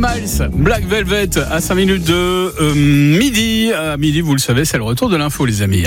Miles, Black Velvet à 5 minutes de midi. À midi, vous le savez, c'est le retour de l'info, les amis.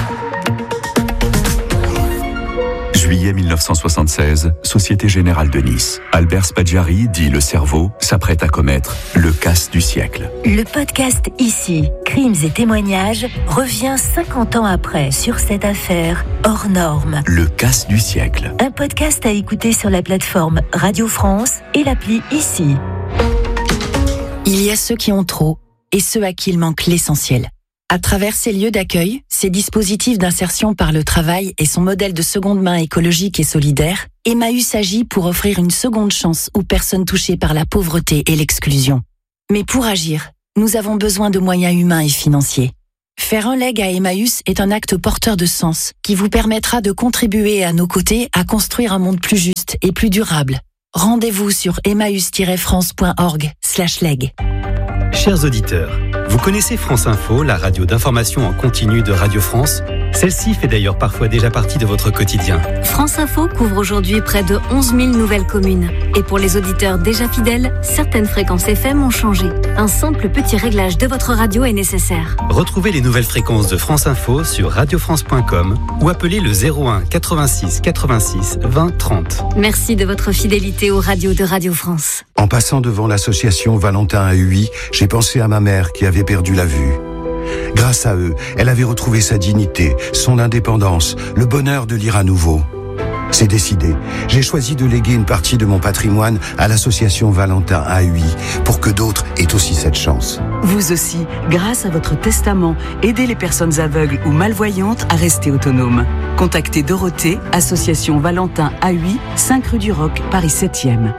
Juillet 1976, Société Générale de Nice. Albert Spaggiari, dit le cerveau, s'apprête à commettre le casse du siècle. Le podcast Ici, crimes et témoignages revient 50 ans après sur cette affaire hors norme. Le casse du siècle. Un podcast à écouter sur la plateforme Radio France et l'appli Ici. Il y a ceux qui ont trop et ceux à qui il manque l'essentiel. À travers ces lieux d'accueil, ces dispositifs d'insertion par le travail et son modèle de seconde main écologique et solidaire, Emmaüs agit pour offrir une seconde chance aux personnes touchées par la pauvreté et l'exclusion. Mais pour agir, nous avons besoin de moyens humains et financiers. Faire un leg à Emmaüs est un acte porteur de sens qui vous permettra de contribuer à nos côtés à construire un monde plus juste et plus durable. Rendez-vous sur emmaüs-france.org/leg. Chers auditeurs, vous connaissez France Info, la radio d'information en continu de Radio France ? Celle-ci fait d'ailleurs parfois déjà partie de votre quotidien. France Info couvre aujourd'hui près de 11 000 nouvelles communes. Et pour les auditeurs déjà fidèles, certaines fréquences FM ont changé. Un simple petit réglage de votre radio est nécessaire. Retrouvez les nouvelles fréquences de France Info sur radiofrance.com ou appelez le 01 86 86 20 30. Merci de votre fidélité aux radios de Radio France. En passant devant l'association Valentin à Huy, j'ai pensé à ma mère qui avait perdu la vue. Grâce à eux, elle avait retrouvé sa dignité, son indépendance, le bonheur de lire à nouveau. C'est décidé. J'ai choisi de léguer une partie de mon patrimoine à l'association Valentin à Huy pour que d'autres aient aussi cette chance. Vous aussi, grâce à votre testament, aidez les personnes aveugles ou malvoyantes à rester autonomes. Contactez Dorothée, association Valentin à Huy, 5 rue du Roc, Paris 7e.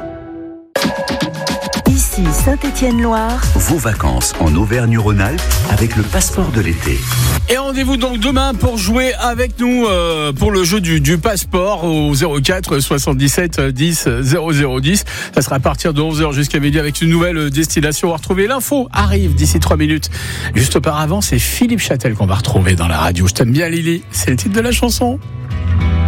Ici, Saint-Étienne-Loire. Vos vacances en Auvergne-Rhône-Alpes avec le passeport de l'été. Et rendez-vous donc demain pour jouer avec nous pour le jeu du passeport au 04 77 10 0010. Ça sera à partir de 11h jusqu'à midi avec une nouvelle destination. On va retrouver l'info. Arrive d'ici 3 minutes. Juste auparavant, c'est Philippe Châtel qu'on va retrouver dans la radio. Je t'aime bien, Lily. C'est le titre de la chanson.